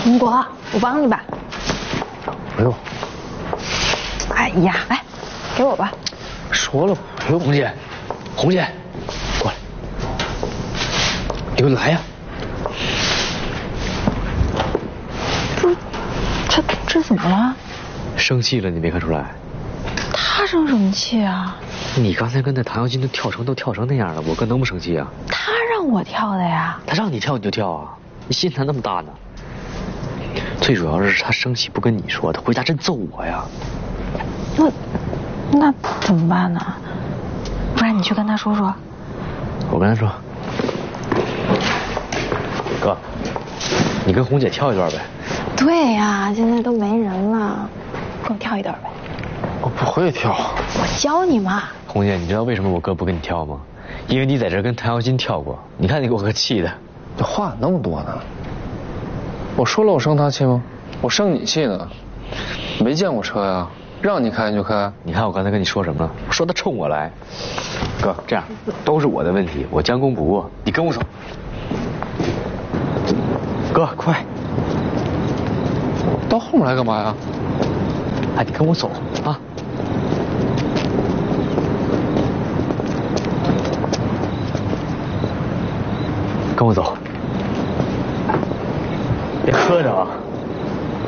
明国，我帮你吧。 不用。 哎呀，来，给我吧。 说了不用。红姐，红姐，过来，你给我来呀！ 这怎么了？ 生气了，你没看出来？ 他生什么气啊？ 你刚才跟那唐瑶金都跳成那样了，我可能不生气啊？ 他让我跳的呀。 他让你跳你就跳啊？你心才那么大呢？最主要是他生气不跟你说，他回家真揍我呀。 那怎么办呢？不然你去跟他说说。 我跟他说，哥，你跟红姐跳一段呗。 对呀，现在都没人了，跟我跳一段呗。 我不会跳。 我教你嘛。 红姐，你知道为什么我哥不跟你跳吗？因为你在这跟唐瑶金跳过，你看你给我哥气的。 这话那么多呢？我说了我生他气吗？我生你气呢。没见过车呀，让你开你就开。 你看我刚才跟你说什么了？说他冲我来。哥，这样都是我的问题，我将功补过，你跟我走。哥，快！ 到后面来干嘛呀？ 哎，你跟我走啊！跟我走，别磕着啊！